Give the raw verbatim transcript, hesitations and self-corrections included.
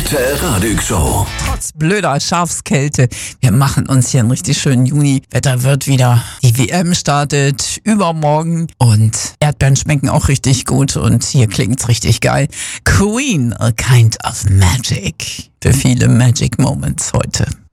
Fette Radioshow. Trotz blöder Schafskälte, wir machen uns hier einen richtig schönen Juni. Wetter wird wieder. Die W M startet übermorgen und Erdbeeren schmecken auch richtig gut und hier klingt's richtig geil. Queen, a kind of magic. Für viele Magic Moments heute.